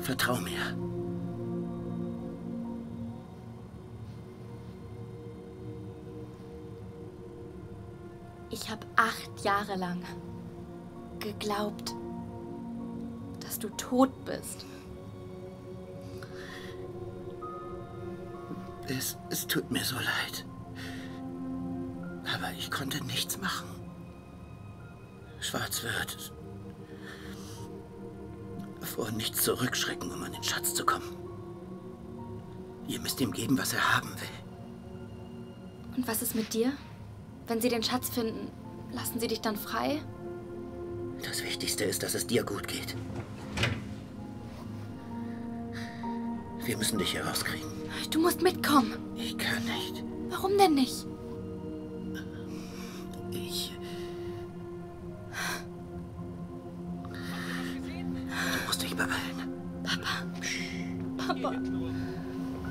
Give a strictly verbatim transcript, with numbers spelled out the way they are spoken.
Vertrau mir. Ich habe acht Jahre lang geglaubt, dass du tot bist. Es, es tut mir so leid. Aber ich konnte nichts machen. Schwarz wird vor nichts zurückschrecken, um an den Schatz zu kommen. Ihr müsst ihm geben, was er haben will. Und was ist mit dir? Wenn sie den Schatz finden, lassen sie dich dann frei? Das Wichtigste ist, dass es dir gut geht. Wir müssen dich hier rauskriegen. Du musst mitkommen. Ich kann nicht. Warum denn nicht? Ich... Du musst dich beeilen. Papa. Papa.